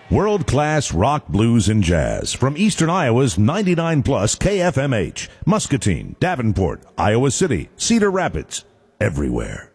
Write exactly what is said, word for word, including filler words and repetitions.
World-class rock, blues, and jazz from Eastern Iowa's ninety-nine plus K F M H, Muscatine, Davenport, Iowa City, Cedar Rapids, everywhere.